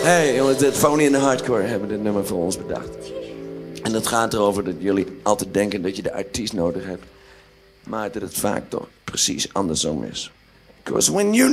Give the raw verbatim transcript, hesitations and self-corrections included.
Hey jongens, dit Phony in the Hardcore hebben dit nummer voor ons bedacht. En dat gaat erover dat jullie altijd denken dat je de artiest nodig hebt. Maar dat het vaak toch precies andersom is. Because when you